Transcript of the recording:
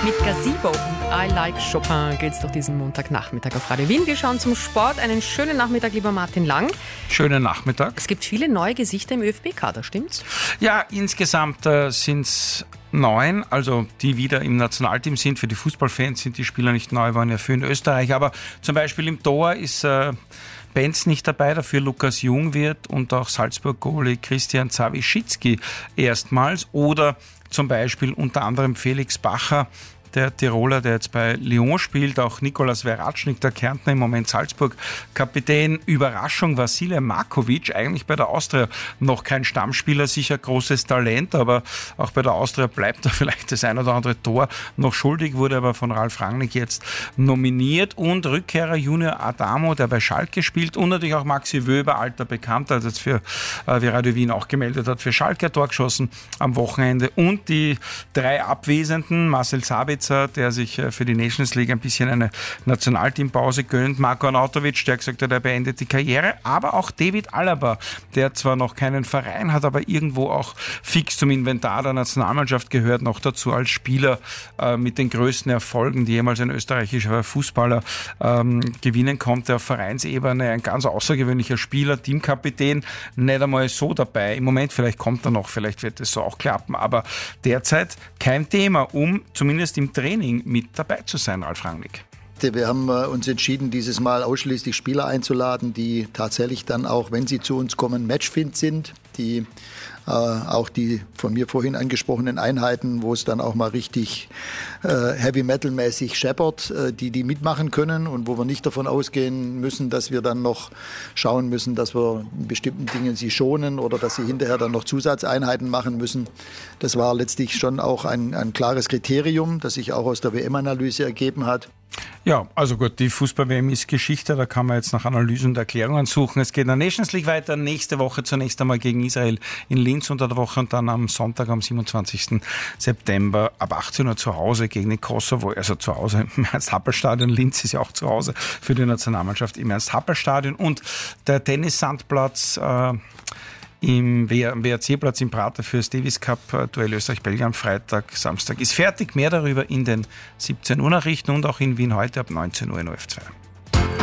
Mit Gazebo und I Like Chopin geht's durch diesen Montagnachmittag auf Radio Wien. Wir schauen zum Sport. Einen schönen Nachmittag, lieber Martin Lang. Schönen Nachmittag. Es gibt viele neue Gesichter im ÖFB-Kader, stimmt's? Ja, insgesamt sind es 9, also die wieder im Nationalteam sind. Für die Fußballfans sind die Spieler nicht neu, waren ja für in Österreich. Aber zum Beispiel im Tor ist Benz nicht dabei, dafür Lukas Jungwirth und auch Salzburg-Goalie Christian Zawischitzky erstmals. Oder zum Beispiel unter anderem Felix Bacher, der Tiroler, der jetzt bei Lyon spielt, auch Nikolas Veratschnik, der Kärntner, im Moment Salzburg-Kapitän. Überraschung, Vasilij Markovic, eigentlich bei der Austria noch kein Stammspieler, sicher großes Talent, aber auch bei der Austria bleibt er vielleicht das ein oder andere Tor noch schuldig, wurde aber von Ralf Rangnick jetzt nominiert. Und Rückkehrer Junior Adamo, der bei Schalke spielt, und natürlich auch Maxi Wöber, alter Bekannter, also jetzt für, wie Radio Wien auch gemeldet hat, für Schalke Tor geschossen am Wochenende. Und die 3 Abwesenden, Marcel Sabitzer, der sich für die Nations League ein bisschen eine Nationalteampause gönnt. Marko Arnautovic, der gesagt hat, er beendet die Karriere. Aber auch David Alaba, der zwar noch keinen Verein hat, aber irgendwo auch fix zum Inventar der Nationalmannschaft gehört, noch dazu als Spieler mit den größten Erfolgen, die jemals ein österreichischer Fußballer gewinnen konnte auf Vereinsebene. Ein ganz außergewöhnlicher Spieler, Teamkapitän, nicht einmal so dabei. Im Moment, vielleicht kommt er noch, vielleicht wird es so auch klappen, aber derzeit kein Thema, um zumindest im Training mit dabei zu sein, Ralf Rangnick. Wir haben uns entschieden, dieses Mal ausschließlich Spieler einzuladen, die tatsächlich dann auch, wenn sie zu uns kommen, matchfit sind, die auch die von mir vorhin angesprochenen Einheiten, wo es dann auch mal richtig Heavy-Metal-mäßig scheppert, die mitmachen können und wo wir nicht davon ausgehen müssen, dass wir dann noch schauen müssen, dass wir in bestimmten Dingen sie schonen oder dass sie hinterher dann noch Zusatzeinheiten machen müssen. Das war letztlich schon auch ein klares Kriterium, das sich auch aus der WM-Analyse ergeben hat. Ja, also gut, die Fußball-WM ist Geschichte, da kann man jetzt nach Analysen und Erklärungen suchen. Es geht in der Nations League weiter, nächste Woche zunächst einmal gegen Israel in Linz unter der Woche und dann am Sonntag, am 27. September ab 18 Uhr zu Hause gegen den Kosovo, also zu Hause im Ernst-Happel-Stadion. Linz ist ja auch zu Hause für die Nationalmannschaft im Ernst-Happel-Stadion. Und der Tennissandplatz im WRC-Platz im Prater für das Davis Cup Duell Österreich-Belgien am Freitag, Samstag ist fertig. Mehr darüber in den 17 Uhr Nachrichten und auch in Wien heute ab 19 Uhr in OF2.